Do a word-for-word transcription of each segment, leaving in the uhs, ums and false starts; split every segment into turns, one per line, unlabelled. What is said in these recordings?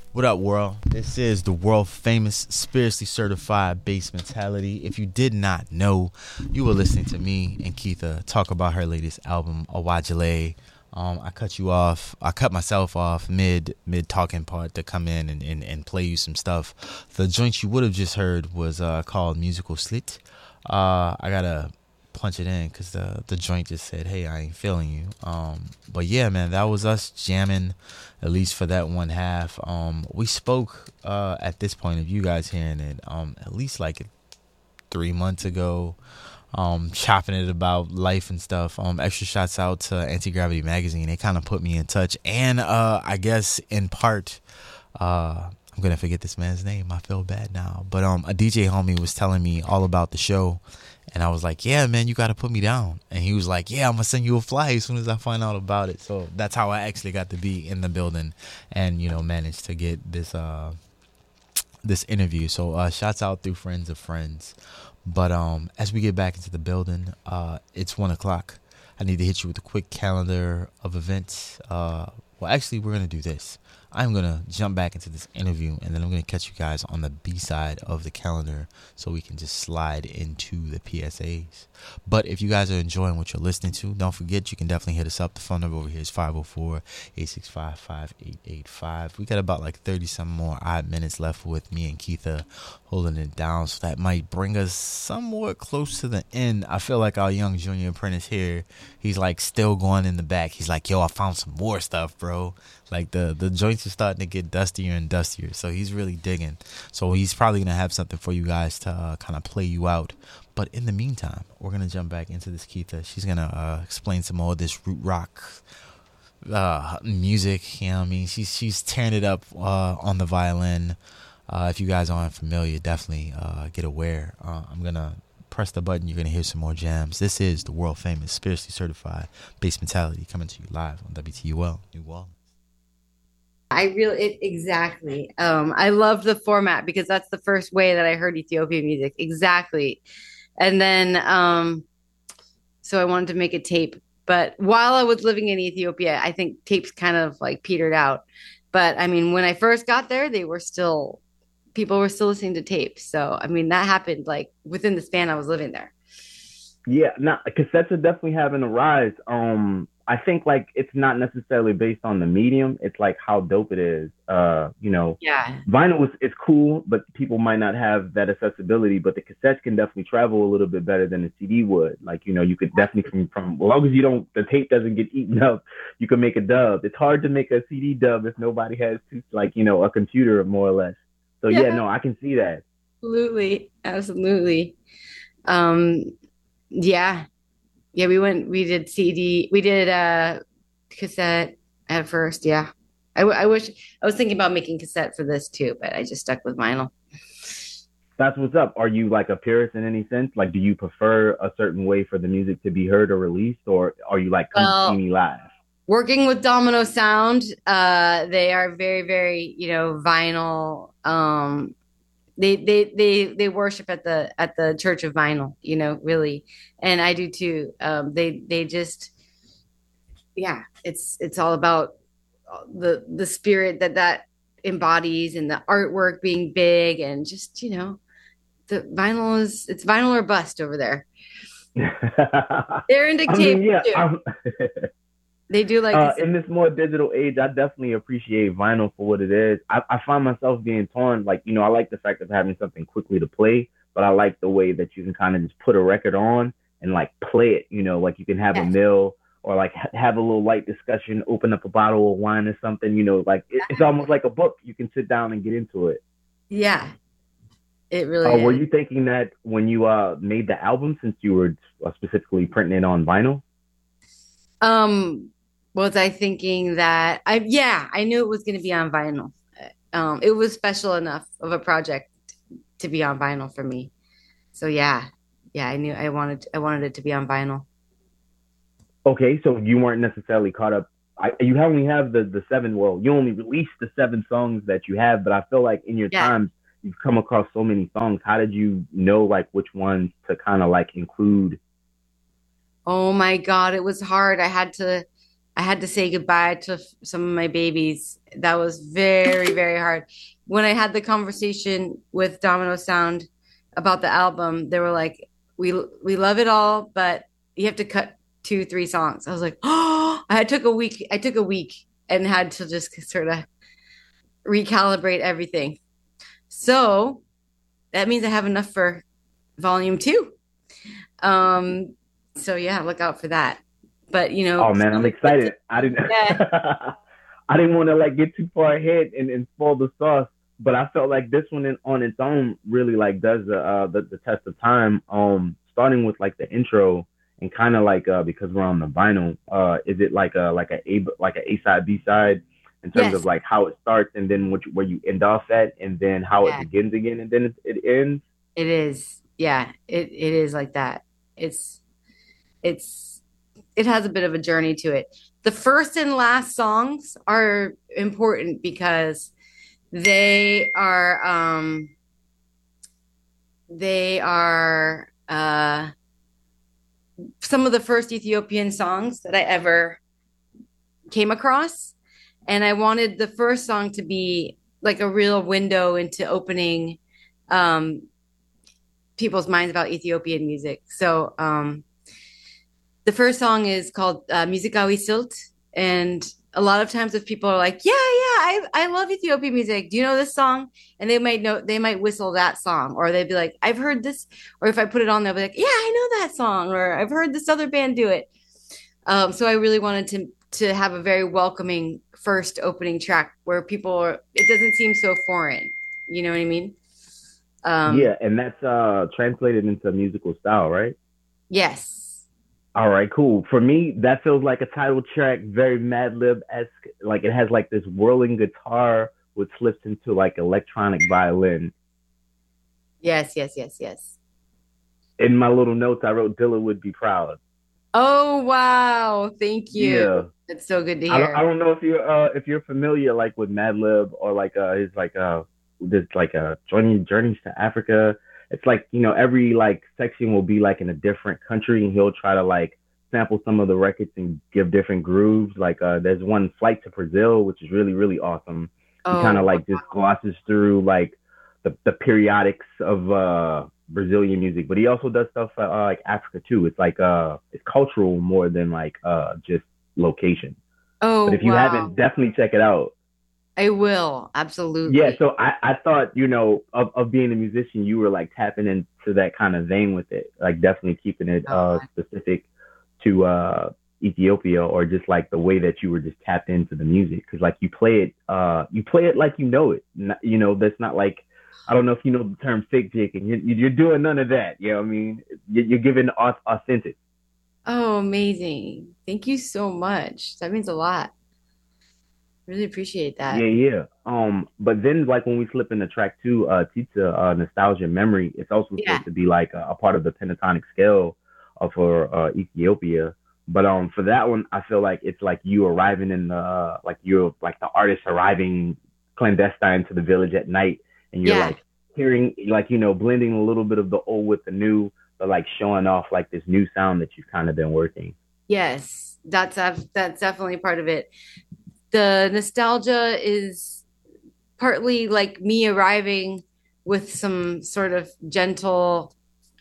What up, world? This is the world famous, spiritually certified Bass Mentality. If you did not know, you were listening to me and Keitha talk about her latest album, Awajale. Um, I cut you off. I cut myself off mid mid talking part to come in and, and, and play you some stuff. The joint you would have just heard was uh, called Musical Slit. Uh, I gotta punch it in because the the joint just said, "Hey, I ain't feeling you." Um, but yeah, man, that was us jamming, at least for that one half. Um, we spoke uh, at this point of you guys hearing it, um, at least like three months ago. Um, chopping it about life and stuff. Um, extra shots out to Anti-Gravity Magazine. They kind of put me in touch, and uh, I guess in part, uh, I'm gonna forget this man's name. I feel bad now, but um, a D J homie was telling me all about the show, and I was like, "Yeah, man, you got to put me down." And he was like, "Yeah, I'm gonna send you a flyer as soon as I find out about it." So that's how I actually got to be in the building, and you know, managed to get this uh this interview. So uh, shouts out through friends of friends. But um, as we get back into the building, uh, it's one o'clock. I need to hit you with a quick calendar of events. Uh, well, actually, we're going to do this. I'm going to jump back into this interview, and then I'm going to catch you guys on the B side of the calendar so we can just slide into the P S As. But if you guys are enjoying what you're listening to, don't forget you can definitely hit us up. The phone number over here is five oh four, eight six five, five eight eight five. We got about like thirty some more odd minutes left with me and Keitha holding it down, so that might bring us somewhat close to the end. I feel like our young junior apprentice here, he's like still going in the back. He's like, "Yo, I found some more stuff, bro." Like the the joints are starting to get dustier and dustier, so he's really digging. So he's probably gonna have something for you guys to uh, kind of play you out. But in the meantime, we're gonna jump back into this Keitha. She's gonna uh, explain some more of this root rock uh, music. You know what I mean? She's she's tearing it up uh, on the violin. Uh, if you guys aren't familiar, definitely uh, get aware. Uh, I'm gonna press the button. You're gonna hear some more jams. This is the world famous, spiritually certified Bass Mentality coming to you live on W T U L New Orleans.
I really it, exactly. Um, I love the format because that's the first way that I heard Ethiopian music. Exactly. And then um, so I wanted to make a tape. But while I was living in Ethiopia, I think tapes kind of like petered out. But I mean, when I first got there, they were still people were still listening to tapes. So I mean, that happened like within the span I was living there.
Yeah, not cassettes are definitely having a rise. Um, I think like it's not necessarily based on the medium. It's like how dope it is. Uh, you know,
Yeah.
vinyl is, is cool, but people might not have that accessibility. But the cassettes can definitely travel a little bit better than the C D would. Like, you know, you could definitely from from as long as you don't the tape doesn't get eaten up, you can make a dub. It's hard to make a C D dub if nobody has to, like, you know, a computer more or less. So yeah,
Yeah,
no, I can see that.
absolutely. Absolutely. Um, yeah. Yeah, we went, we did C D, we did uh cassette at first. Yeah. I, w- I wish I was thinking about making cassette for this too, but I just stuck with vinyl.
That's what's up. Are you like a purist in any sense? Like, do you prefer a certain way for the music to be heard or released, or are you like, come see
Well,
me live?
working with Domino Sound, uh, they are very, very, you know, vinyl. Um, they they they they worship at the at the Church of Vinyl, you know, really, and I do too. Um, they they just yeah, it's it's all about the the spirit that that embodies and the artwork being big and just you know the vinyl is it's vinyl or bust over there. They're into
I
tape
mean, yeah.
too.
I'm,
They do like
uh,
cassette.
in this more digital age, I definitely appreciate vinyl for what it is. I, I find myself being torn. Like, you know, I like the fact of having something quickly to play, but I like the way that you can kind of just put a record on and like play it. You know, like you can have a
Yes.
meal or like ha- have a little light discussion, open up a bottle of wine or something. You know, like it, it's almost like a book. You can sit down and get into it.
Yeah, it really
Uh, were
is.
you thinking that when you uh made the album, since you were uh, specifically printing it on vinyl?
Um, was I thinking that I yeah, I knew it was going to be on vinyl. Um, it was special enough of a project to be on vinyl for me. So yeah, yeah, I knew I wanted I wanted it to be on vinyl.
Okay, so you weren't necessarily caught up. I, you only have the the seven. Well, you only released the seven songs that you have, but I feel like in your
Yeah.
times you've come across so many songs. How did you know like which ones to kind of like include?
Oh my God, it was hard. I had to. I had to say goodbye to f- some of my babies. That was very, very hard. When I had the conversation with Domino Sound about the album, they were like, "We we love it all, but you have to cut two, three songs." I was like, "Oh!" I took a week. I took a week and had to just sort of recalibrate everything. So that means I have enough for volume two. Um, so yeah, look out for that. But you know,
Oh man, I'm excited. I didn't
yeah,
I didn't want to like get too far ahead and, and spoil the sauce, but I felt like this one in, on its own really like does the, uh, the the test of time. Um, starting with like the intro and kind of like uh because we're on the vinyl. Uh, is it like a like a a like a A side B side in terms of
yes,
like how it starts and then which, where you end off at and then how it
yeah,
begins again and then it, it ends.
it is. Yeah, it it is like that. It's it's it has a bit of a journey to it. The first and last songs are important because they are um they are uh some of the first Ethiopian songs that I ever came across. And I wanted the first song to be like a real window into opening um, people's minds about Ethiopian music. So um, the first song is called uh, Musikawi Silt. And a lot of times if people are like, yeah, yeah, I, I love Ethiopian music. Do you know this song? And they might know, they might whistle that song, or they'd be like, I've heard this. Or if I put it on, they'll be like, yeah, I know that song. Or I've heard this other band do it. Um, so I really wanted to to have a very welcoming first opening track where people are, it doesn't seem so foreign. You know what I mean? Um,
Yeah, and that's uh translated into musical style, right?
yes.
All right, cool. For me, that feels like a title track, very Madlib esque. Like it has like this whirling guitar, which slips into like electronic violin.
Yes, yes, yes, yes.
In my little notes, I wrote Dilla would be proud.
Oh, wow. Thank you.
Yeah,
That's so good to
I don't, I
hear.
don't know if you're uh if you're familiar like with Madlib or like uh his like uh this like uh journey journeys to Africa. It's like you know every like section will be like in a different country and he'll try to like sample some of the records and give different grooves. Like uh there's one Flight to Brazil which is really really awesome. He kind
Oh,
of like just
wow.
glosses through like the the periodics of uh Brazilian music, but he also does stuff uh, like Africa too. It's like uh it's cultural more than like uh just location.
Oh,
But if you
wow.
haven't, definitely check it out.
I will.
Yeah,
Absolutely.
so I, I thought, you know, of, of being a musician, you were like tapping into that kind of vein with it, like definitely keeping it uh
Oh,
specific to uh Ethiopia or just like the way that you were just tapped into the music because like you play it uh you play it like you know it. Not, you know, that's not like I don't know if you know the term fake jig and you're, you're doing none of that. You know what I mean? You're, you're giving authentic.
oh, amazing. Thank you so much. That means a lot. Really appreciate that.
Yeah, yeah. Um, but then like when we slip into track two, uh, Tita, uh, Nostalgia Memory, it's also
Yeah.
supposed to be like a, a part of the pentatonic scale of for uh, Ethiopia. But um, for that one, I feel like it's like you arriving in the uh, like you're like the artist arriving clandestine to the village at night, and you're
Yeah.
like hearing like you know blending a little bit of the old with the new, but like showing off like this new sound that you've kind of been working.
Yes. That's that's definitely part of it. The nostalgia is partly like me arriving with some sort of gentle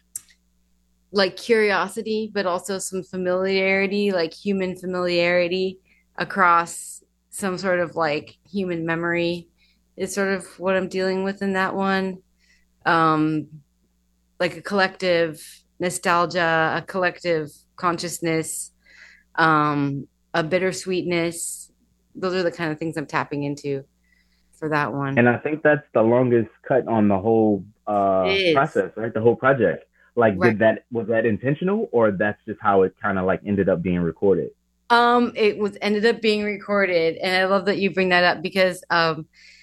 like curiosity, but also some familiarity, like human familiarity across some sort of like human memory is sort of what I'm dealing with in that one. Um, like a collective nostalgia, a collective consciousness, um, a bittersweetness. Those are the kind of things I'm tapping into for that one.
And I think that's the longest cut on the whole
It
uh
is.
process, right? The whole project. Like,
Right.
did that was that intentional, or that's just how it kind of like ended up being recorded?
Um, it was ended up being recorded, and I love that you bring that up because um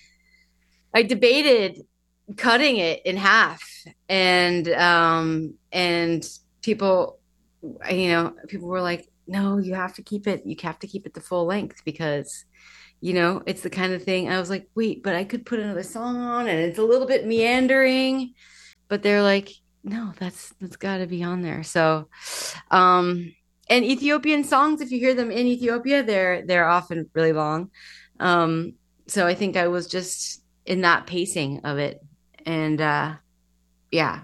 I debated cutting it in half and um and people you know people were like, no, you have to keep it, you have to keep it to full length because you know it's the kind of thing. I was like, wait, but I could put another song on and it's a little bit meandering, but they're like, no, that's that's got to be on there. So um and Ethiopian songs, if you hear them in Ethiopia, they're they're often really long. Um, so I think I was just in that pacing of it, and uh, yeah,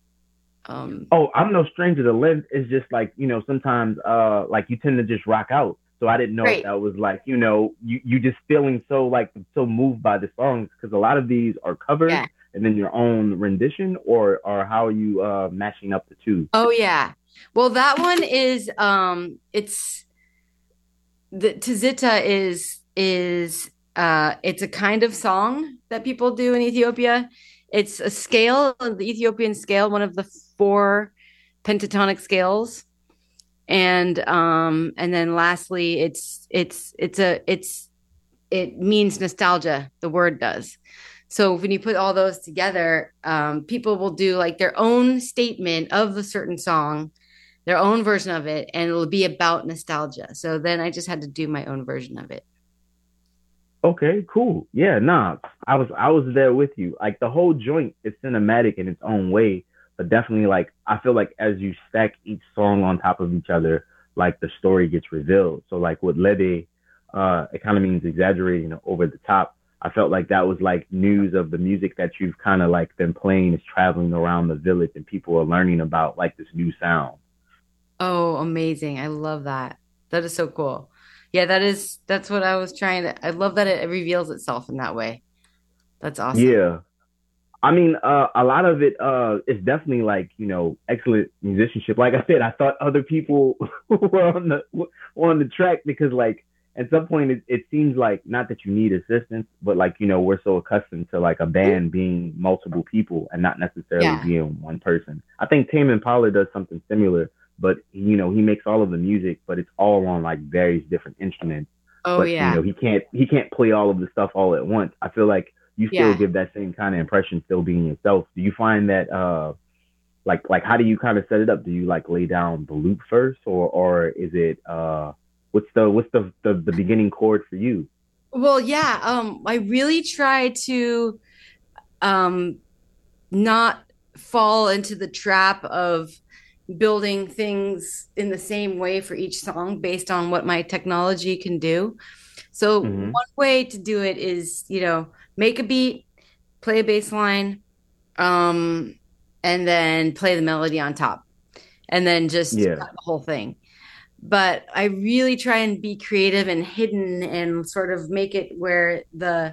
um,
Oh, I'm no stranger to length. It's just like, you know, sometimes uh like you tend to just rock out. So I didn't know if
great,
that was like, you know, you you just feeling so like so moved by the songs because a lot of these are covers
yeah,
and then your own rendition, or or how are you uh matching up the two?
oh yeah. Well, that one is um, it's the Tizita is is uh, it's a kind of song that people do in Ethiopia. It's a scale, the Ethiopian scale, one of the four pentatonic scales. And um and then lastly it's it's it's a it's it means nostalgia, the word does. So when you put all those together, um people will do like their own statement of a certain song, their own version of it, and it'll be about nostalgia. So then I just had to do my own version of it.
Okay, cool. Yeah, nah, I was I was there with you. Like the whole joint is cinematic in its own way, but definitely like I feel like as you stack each song on top of each other, like the story gets revealed. So like with Lede, uh, it kind of means exaggerating or over the top. I felt like that was like news of the music that you've kind of like been playing is traveling around the village and people are learning about like this new sound.
Oh, amazing. I love that. That is so cool. Yeah, that is that's what I was trying to I love that it reveals itself in that way. That's awesome.
Yeah. I mean, uh, a lot of it uh, is definitely like you know excellent musicianship. Like I said, I thought other people were on the were on the track because like at some point it, it seems like not that you need assistance, but like you know we're so accustomed to like a band being multiple people and not necessarily
Yeah.
being one person. I think Tame Impala does something similar, but you know he makes all of the music, but it's all on like various different instruments.
Oh
But you
yeah.
know he can't he can't play all of the stuff all at once. I feel like you still
Yeah.
give that same kind of impression still being yourself. Do you find that uh like like how do you kind of set it up? Do you like lay down the loop first, or or is it uh what's the what's the the, the beginning chord for you?
Well, yeah, um, I really try to um not fall into the trap of building things in the same way for each song based on what my technology can do. So
Mm-hmm.
one way to do it is, you know, make a beat, play a bass line, um, and then play the melody on top, and then just
Yeah.
cut the whole thing. But I really try and be creative and hidden and sort of make it where the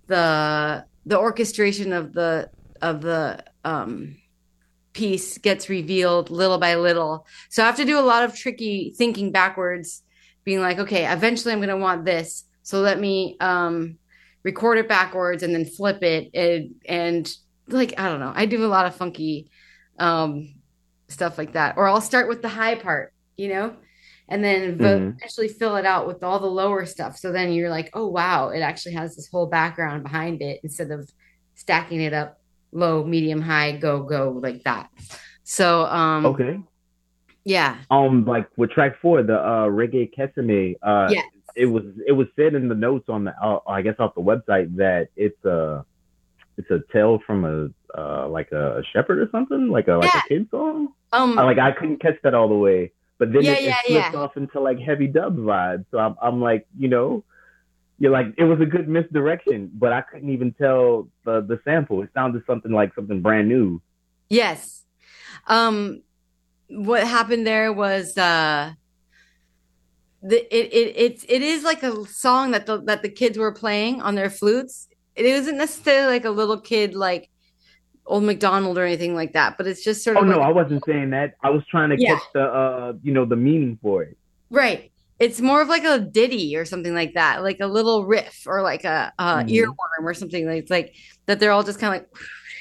the the orchestration of the of the um piece gets revealed little by little. So I have to do a lot of tricky thinking backwards, being like, okay, eventually I'm going to want this. So let me um, record it backwards and then flip it. And, and like, I don't know. I do a lot of funky um, stuff like that. Or I'll start with the high part, you know, and then
Mm-hmm.
eventually fill it out with all the lower stuff. So then you're like, oh, wow, it actually has this whole background behind it instead of stacking it up low, medium, high, go, go like that. So, um,
Okay.
yeah,
Um, like with track four, the uh Reggae Kesame, uh,
yeah,
it was it was said in the notes on the uh, I guess off the website that it's a it's a tale from a uh like a shepherd or something, like a like a
yeah,
kid song. I
um,
like I couldn't catch that all the way, but then
yeah,
it,
yeah,
it flipped
yeah.
off into like heavy dub vibes. So I'm I'm like, you know, you're like it was a good misdirection, but I couldn't even tell the the sample. It sounded something like something brand new.
Yes. Um, what happened there was uh the it it it's it is like a song that the that the kids were playing on their flutes. It isn't necessarily like a little kid like Old MacDonald or anything like that, but it's just sort
Oh
of
no,
like
I wasn't saying that. I was trying to
yeah,
catch the uh you know the meaning for it.
right. It's more of like a ditty or something like that, like a little riff or like a uh,
Hmm.
earworm or something like it's like that. They're all just kind of like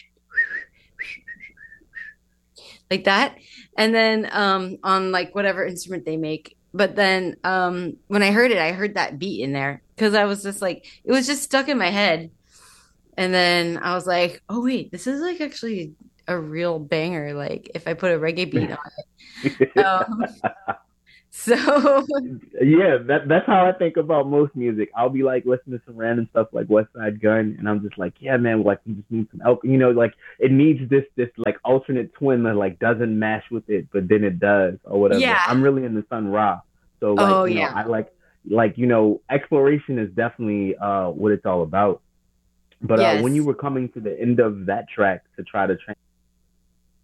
like that, and then um, on like whatever instrument they make. But then um, when I heard it, I heard that beat in there because I was just like, it was just stuck in my head, and then I was like, oh wait, this is like actually a real banger. Like if I put a reggae beat on it. Um, So
Yeah, that that's how I think about most music. I'll be like listening to some random stuff like West Side Gun, and I'm just like, yeah, man, like we just need some help. You know, like it needs this this like alternate twin that like doesn't mash with it, but then it does or whatever.
yeah.
I'm really into Sun Ra, so like
Oh
you know,
yeah.
I like like you know, exploration is definitely uh what it's all about. But uh, when you
Yes.
were coming to the end of that track to try to